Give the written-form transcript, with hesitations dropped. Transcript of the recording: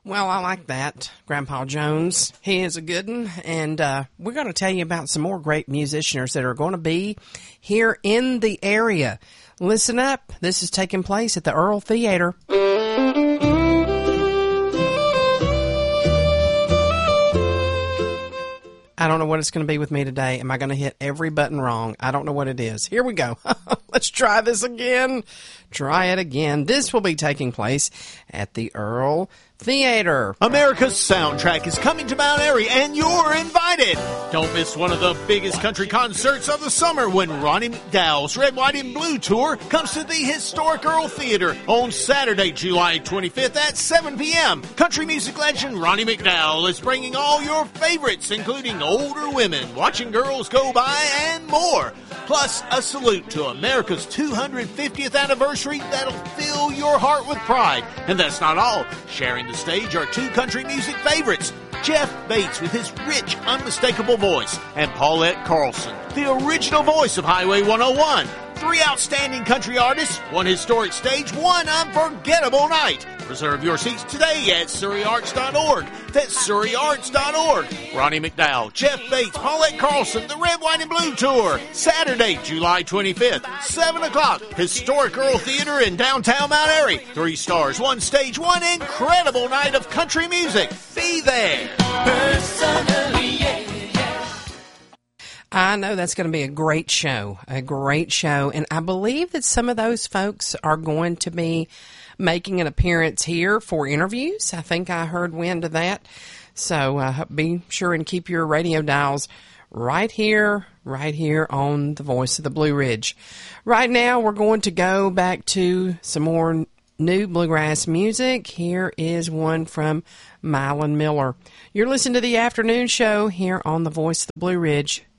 Well, I like that, Grandpa Jones. He is a good one, and we're going to tell you about some more great musicians that are going to be here in the area. Listen up. This is taking place at the Earl Theater. I don't know what it's going to be with me today. Am I going to hit every button wrong? I don't know what it is. Here we go. Let's try this again. Try it again. This will be taking place at the Earl Theater. America's Soundtrack is coming to Mount Airy, and you're invited. Don't miss one of the biggest country concerts of the summer when Ronnie McDowell's Red, White, and Blue Tour comes to the historic Earl Theater on Saturday, July 25th at 7 p.m. Country music legend Ronnie McDowell is bringing all your favorites, including older women, watching girls go by, and more. Plus, a salute to America's 250th anniversary that'll fill your heart with pride. And that's not all. Sharing the stage are two country music favorites, Jeff Bates with his rich, unmistakable voice, and Paulette Carlson, the original voice of Highway 101. Three outstanding country artists, one historic stage, one unforgettable night. Reserve your seats today at SurreyArts.org. That's SurreyArts.org. Ronnie McDowell, Jeff Bates, Paulette Carlson, the Red, White, and Blue Tour. Saturday, July 25th, 7 o'clock. Historic Earl Theater in downtown Mount Airy. 3 stars, 1 stage, one incredible night of country music. Be there. Personally, yeah. I know that's going to be a great show, and I believe that some of those folks are going to be making an appearance here for interviews. I think I heard wind of that, so be sure and keep your radio dials right here on the Voice of the Blue Ridge. Right now, we're going to go back to some more new bluegrass music. Here is one from Mylon Miller. You're listening to the afternoon show here on the Voice of the Blue Ridge.